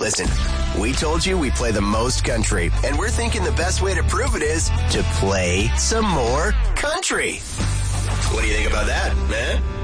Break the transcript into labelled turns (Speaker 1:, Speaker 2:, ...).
Speaker 1: Listen, we told you we play the most country, and we're thinking the best way to prove it is to play some more country. What do you think about that, man?